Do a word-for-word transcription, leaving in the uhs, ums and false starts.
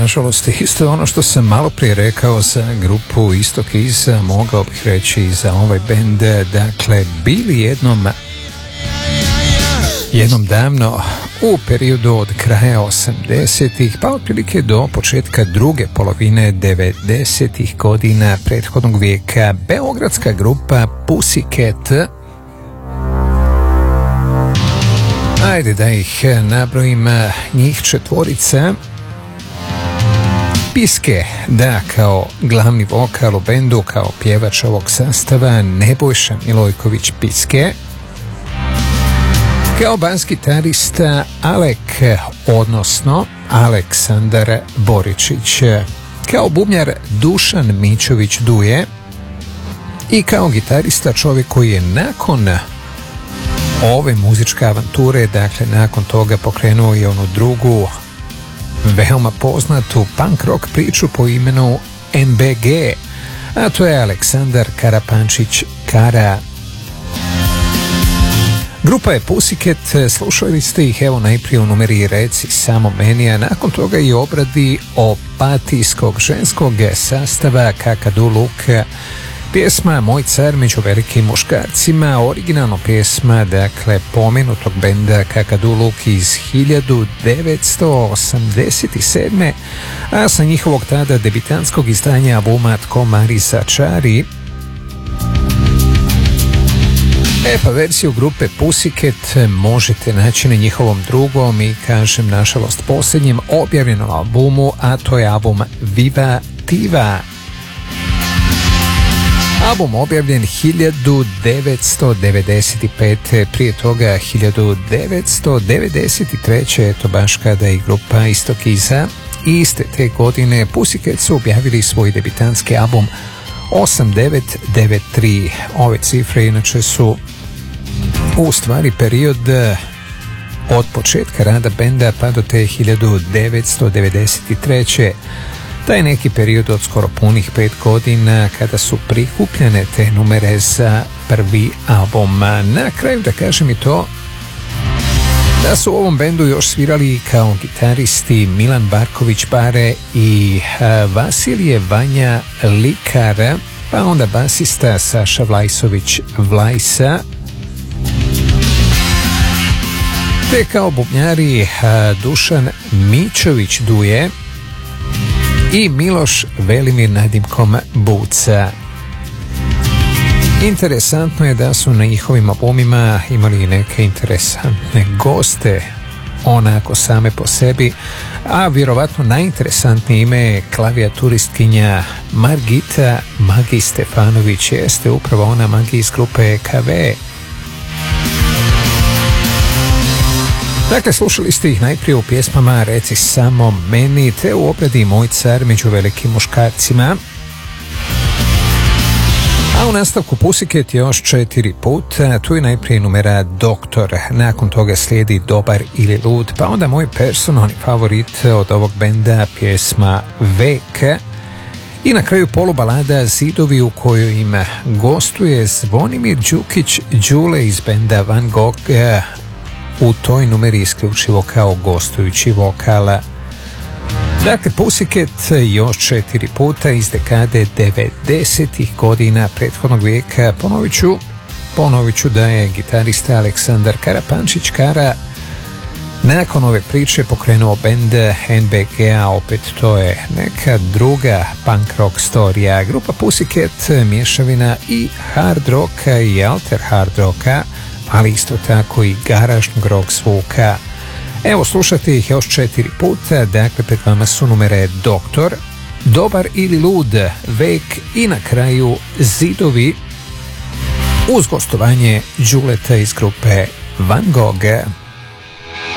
nažalost, isto ono što sam malo prije rekao za grupu Istok iz, mogao bih reći za ovaj bend. Dakle, bili jednom jednom davno u periodu od kraja osamdesetih pa otprilike do početka druge polovine devedesetih godina prethodnog vijeka beogradska grupa Pussycat. Ajde da ih nabrojim, njih četvorica. Piske, da, kao glavni vokal u bendu, kao pjevač ovog sastava Nebojša Milojković Piske. Kao bas gitarista Alek, odnosno Aleksandar Boričić. Kao bubnjar Dušan Mićović Duje. I kao gitarista čovjek koji je nakon ove muzičke avanture, dakle nakon toga pokrenuo i onu drugu veoma poznatu punk rock priču po imenu M B G, a to je Aleksandar Karapančić Kara. Grupa je Pussycat, slušali ste ih evo najprije u numeri Reci samo meni, a nakon toga i obradi opatijskog ženskog sastava Kakadu Luk. Pjesma Moj car među velikim muškarcima, originalno pjesma, dakle, pomenutog benda Kakadu Luk iz hiljadu devetsto osamdeset sedme. a sa njihovog tada debitanskog izdanja albuma Tko Marisa čari. E pa verziju grupe Pussycat možete naći na njihovom drugom i, kažem, nažalost posljednjem objavljenom albumu, a to je album Viva Tiva. Album objavljen hiljadu devetsto devedeset pete. Prije toga hiljadu devetsto devedeset treće. Eto baš kada je grupa Istok iza. Iste te godine Pussycat su objavili svoj debitanski album osam devet devet tri. Ove cifre inače su u stvari period od početka rada benda pa do te hiljadu devetsto devedeset treće. Taj neki period od skoro punih pet godina kada su prikupljene te numere za prvi album. Na kraju da kažem i to da su u ovom bendu još svirali kao gitaristi Milan Barković Bare i Vasilije Vanja Likar, pa onda basista Saša Vlajsović Vlajsa, te kao bubnjari Dušan Mićović Duje i Miloš Velimir nadimkom Buca. Interesantno je da su na njihovim albumima imali neke interesantne goste, onako same po sebi, a vjerovatno najinteresantnije ime je klavijaturistkinja Margita Magi Stefanović, jeste upravo ona Magi iz grupe K V. Dakle, slušali ste ih najprije u pjesmama Reci samo meni, te u obradi Moj car među velikim muškarcima. A u nastavku Pussycat još četiri puta, tu je najprije numera Doktor, nakon toga slijedi Dobar ili lud, pa onda moj personalni favorit od ovog benda, pjesma Vek, i na kraju polubalada Zidovi u kojoj im gostuje Zvonimir Đukić Đule iz benda Van Gogh, u toj numeri isključivo kao gostujući vokala. Dakle, Pussycat još četiri puta iz dekade devedesetih godina prethodnog vijeka. Ponovit ću, ponovit ću da je gitarista Aleksandar Karapančić Kara nakon ove priče pokrenuo bend N B G, a opet to je neka druga punk rock storija. Grupa Pussycat mješavina i hard rocka i alter hard rocka, ali isto tako i garažnog rock zvuka. Evo, slušate ih još četiri puta, dakle pred vama su numere Doktor, Dobar ili lud, Vek i na kraju Zidovi uz gostovanje Đuleta iz grupe Van Gogh.